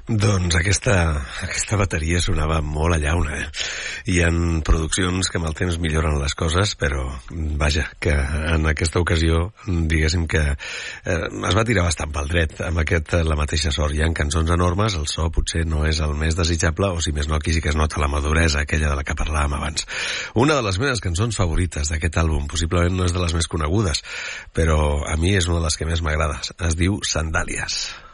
Doncs aquesta bateria sonava molt a llauna, Hi ha produccions que amb el temps milloren les coses, però vaja, que en aquesta ocasió diguéssim que es va tirar bastant pel dret amb la mateixa sort. Hi ha cançons enormes, el so potser no és el més desitjable, o si més no aquí sí que es nota la maduresa aquella de la que parlàvem abans. Una de les meves cançons favorites d'aquest àlbum, possiblement no és de les més conegudes, però a mi és una de les que més m'agrada. Es diu Sandàlies.